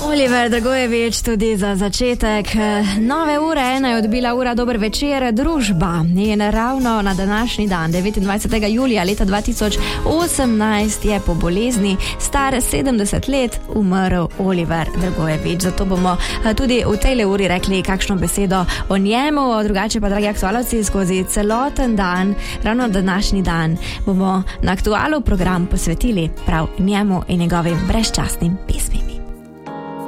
Oliver Dragojevič tudi za začetek nove ure, ena je odbila ura, dober večer, družba. In ravno na današnji dan, 29. julija leta 2018, je po bolezni star 70 let umrl Oliver Dragojevič. Zato bomo tudi v tej uri rekli kakšno besedo o njemu, drugače pa, dragi aktualovci, skozi celoten dan, ravno današnji dan, bomo na Aktualu program posvetili prav njemu in njegovim brezčasnim pesmim.